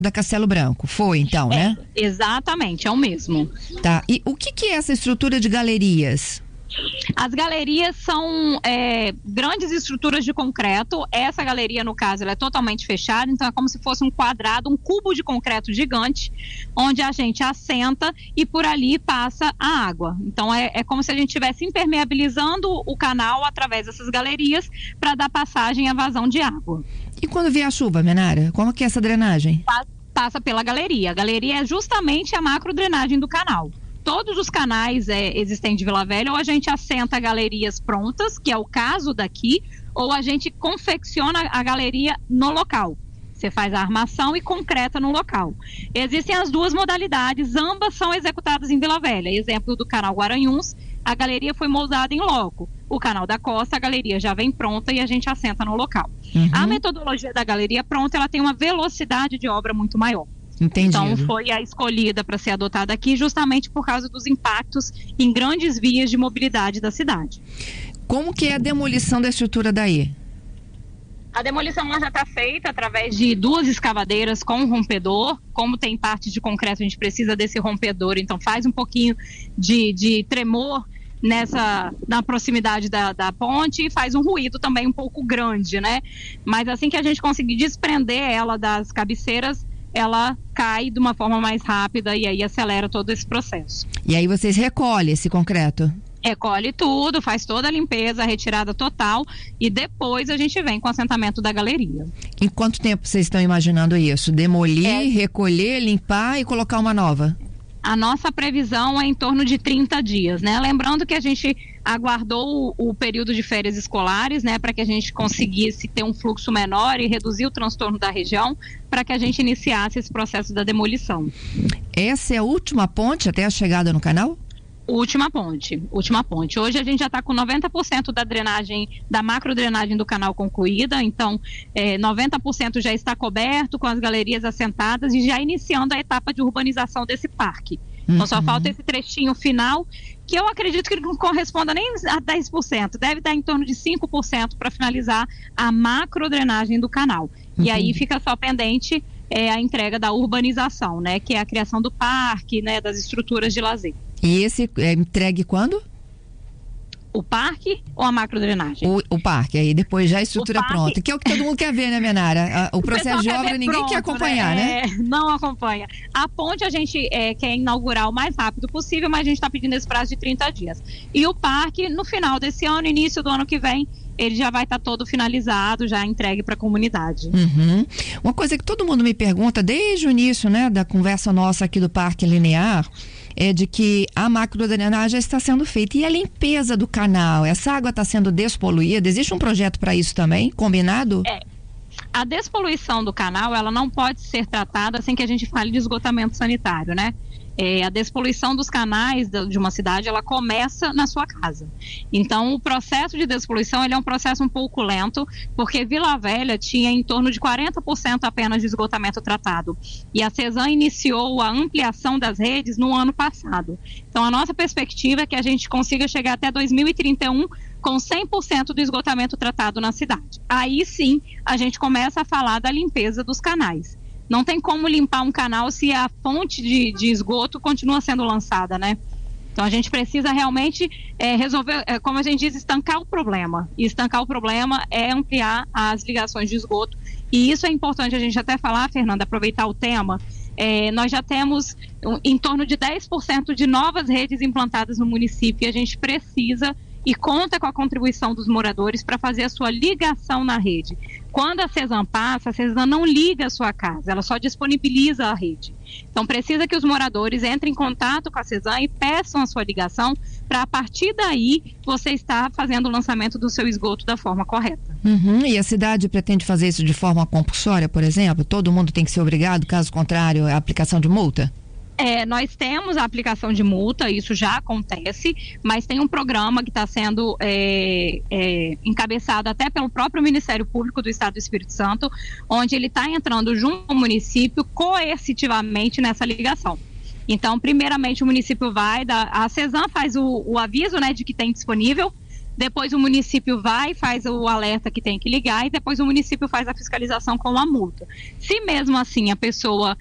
da Castelo Branco. Foi então, né? Exatamente, é o mesmo. Tá. E o que é essa estrutura de galerias? As galerias são grandes estruturas de concreto. Essa galeria, no caso, ela é totalmente fechada, então é como se fosse um quadrado, um cubo de concreto gigante, onde a gente assenta e por ali passa a água. Então é como se a gente estivesse impermeabilizando o canal através dessas galerias para dar passagem à vazão de água. E quando vier a chuva, Menara, como que é essa drenagem? Passa pela galeria. A galeria é justamente a macro drenagem do canal. Todos os canais existentes de Vila Velha, ou a gente assenta galerias prontas, que é o caso daqui, ou a gente confecciona a galeria no local. Você faz a armação e concreta no local. Existem as duas modalidades, ambas são executadas em Vila Velha. Exemplo do canal Guaranhuns, a galeria foi moldada em loco. O canal da Costa, a galeria já vem pronta e a gente assenta no local. Uhum. A metodologia da galeria pronta, ela tem uma velocidade de obra muito maior. Entendido. Então foi a escolhida para ser adotada aqui justamente por causa dos impactos em grandes vias de mobilidade da cidade. Como que é a demolição da estrutura daí? A demolição já está feita através de 2 escavadeiras com rompedor. Como tem partes de concreto, a gente precisa desse rompedor, então faz um pouquinho de tremor na proximidade da ponte, e faz um ruído também um pouco grande, né? Mas assim que a gente conseguir desprender ela das cabeceiras, ela cai de uma forma mais rápida e aí acelera todo esse processo. E aí vocês recolhem esse concreto? Recolhe tudo, faz toda a limpeza, a retirada total e depois a gente vem com o assentamento da galeria. Em quanto tempo vocês estão imaginando isso? Demolir, recolher, limpar e colocar uma nova? A nossa previsão é em torno de 30 dias, né? Lembrando que a gente aguardou o período de férias escolares, né? Para que a gente conseguisse ter um fluxo menor e reduzir o transtorno da região, para que a gente iniciasse esse processo da demolição. Essa é a última ponte até a chegada no canal? Última ponte. Hoje a gente já está com 90% da drenagem, da macro drenagem do canal concluída, então 90% já está coberto com as galerias assentadas e já iniciando a etapa de urbanização desse parque. Então só falta esse trechinho final, que eu acredito que não corresponda nem a 10%, deve dar em torno de 5% para finalizar a macro drenagem do canal. E aí fica só pendente a entrega da urbanização, né, que é a criação do parque, né, das estruturas de lazer. E esse é entregue quando? O parque ou a macro drenagem? O parque, aí depois já a estrutura pronta, que é o que todo mundo quer ver, né, Menara? O processo de obra ninguém quer acompanhar, né? Não acompanha. A ponte a gente quer inaugurar o mais rápido possível, mas a gente está pedindo esse prazo de 30 dias. E o parque, no final desse ano, início do ano que vem, ele já vai estar todo finalizado, já entregue para a comunidade. Uma coisa que todo mundo me pergunta desde o início, né, da conversa nossa aqui do Parque Linear, é de que a macrodrenagem está sendo feita e a limpeza do canal, essa água está sendo despoluída, existe um projeto para isso também, combinado? A despoluição do canal, ela não pode ser tratada sem que a gente fale de esgotamento sanitário, né? A despoluição dos canais de uma cidade, ela começa na sua casa. Então, o processo de despoluição, ele é um processo um pouco lento, porque Vila Velha tinha em torno de 40% apenas de esgotamento tratado. E a CESAM iniciou a ampliação das redes no ano passado. Então, a nossa perspectiva é que a gente consiga chegar até 2031 com 100% do esgotamento tratado na cidade. Aí sim, a gente começa a falar da limpeza dos canais. Não tem como limpar um canal se a fonte de esgoto continua sendo lançada, né? Então a gente precisa realmente resolver, como a gente diz, estancar o problema. E estancar o problema é ampliar as ligações de esgoto. E isso é importante a gente até falar, Fernanda, aproveitar o tema. Nós já temos em torno de 10% de novas redes implantadas no município e a gente precisa e conta com a contribuição dos moradores para fazer a sua ligação na rede. Quando a CESAM passa, a CESAM não liga a sua casa, ela só disponibiliza a rede. Então precisa que os moradores entrem em contato com a CESAM e peçam a sua ligação para a partir daí você estar fazendo o lançamento do seu esgoto da forma correta. E a cidade pretende fazer isso de forma compulsória, por exemplo? Todo mundo tem que ser obrigado, caso contrário, a aplicação de multa? Nós temos a aplicação de multa, isso já acontece, mas tem um programa que está sendo encabeçado até pelo próprio Ministério Público do Estado do Espírito Santo, onde ele está entrando junto ao município coercitivamente nessa ligação. Então, primeiramente, o município a CESAM faz o aviso, né, de que tem disponível, depois o município vai, faz o alerta que tem que ligar e depois o município faz a fiscalização com a multa. Se mesmo assim a pessoa